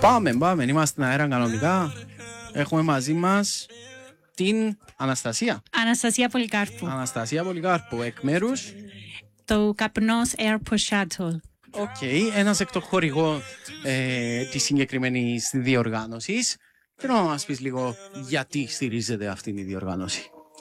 Πάμε, είμαστε στην αέρα κανονικά. Έχουμε μαζί μας την Αναστασία. Αναστασία Πολυκάρπου, εκ μέρους το Καπνός Airport Shuttle. Ένας εκ των χορηγών της συγκεκριμένης διοργάνωσης. Θέλω να μας πεις λίγο γιατί στηρίζεται αυτήν η διοργάνωση.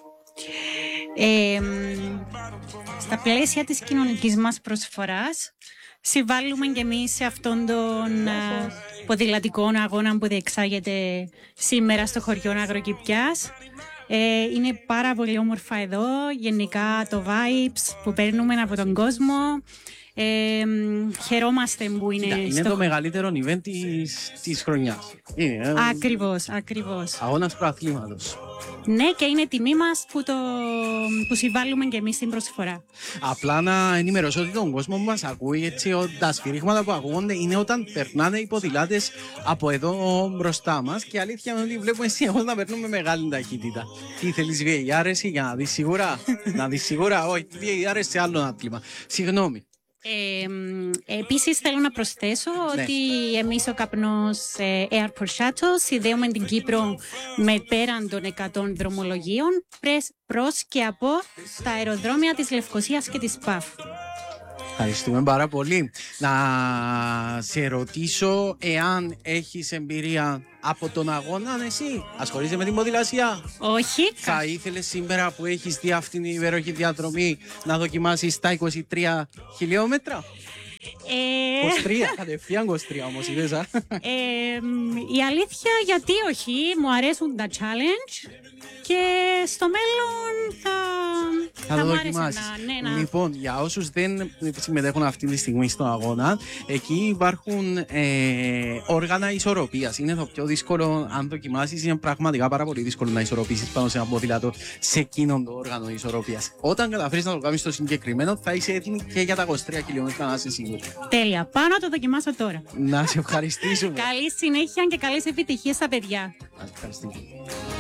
Στα πλαίσια της κοινωνικής μας προσφοράς συμβάλλουμε και εμείς σε αυτόν τον ποδηλατικό αγώνα που διεξάγεται σήμερα στο χωριό Αγροκηπιάς. Είναι πάρα πολύ όμορφα εδώ, γενικά το vibes που παίρνουμε από τον κόσμο. Χαιρόμαστε που είναι το μεγαλύτερο event της χρονιάς. Ακριβώς. Αγώνας προαθλήματος. Ναι, και είναι τιμή μας που συμβάλλουμε και εμείς στην προσφορά. Απλά να ενημερώσω ότι τον κόσμο που μας ακούει, έτσι, τα σφυρίγματα που ακούγονται είναι όταν περνάνε οι ποδηλάτες από εδώ μπροστά μας, και αλήθεια είναι ότι βλέπουμε συνεχώς να περνούμε μεγάλη ταχύτητα. Τι θέλεις, VAR για να δεις σίγουρα? Όχι, VAR σε άλλο άθλημα. Συγγνώμη. Επίσης θέλω να προσθέσω ότι εμείς ο Καπνός Airport Shuttle συνδέουμε την Κύπρο με πέραν των 100 δρομολογίων προς και από τα αεροδρόμια της Λευκωσίας και της ΠΑΦ. Ευχαριστούμε πάρα πολύ. Να σε ρωτήσω εάν έχεις εμπειρία από τον αγώνα, εσύ ασχολείσαι με την ποδηλασία? Όχι. Θα ήθελες σήμερα που έχεις δει αυτήν την υπέροχη διαδρομή να δοκιμάσεις τα 23 χιλιόμετρα? 23, κατευθείαν 23 όμως, είδες, η αλήθεια, γιατί όχι, μου αρέσουν τα challenge και στο μέλλον θα το μου δοκιμάσεις. Ναι. Λοιπόν, για όσους δεν συμμετέχουν αυτή τη στιγμή στον αγώνα, εκεί υπάρχουν όργανα ισορροπίας. Είναι το πιο δύσκολο, αν δοκιμάσεις, είναι πραγματικά πάρα πολύ δύσκολο να ισορροπήσεις πάνω σε ένα ποδήλατο σε εκείνον το όργανο ισορροπίας. Όταν καταφέρεις να το κάνεις το συγκεκριμένο, θα είσαι έτοιμη και για τα 23 χιλιόμετρα, να είσαι σίγουρη. Τέλεια, πάω να το δοκιμάσω τώρα. Να σε ευχαριστήσουμε. Καλή συνέχεια και καλές επιτυχίες στα παιδιά. Ευχαριστούμε.